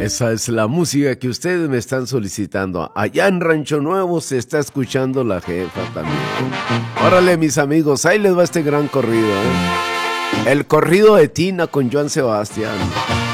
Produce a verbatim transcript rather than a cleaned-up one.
Esa es la música que ustedes me están solicitando. Allá en Rancho Nuevo se está escuchando la jefa también. Órale, mis amigos, ahí les va este gran corrido, ¿eh? El corrido de Tina con Joan Sebastián.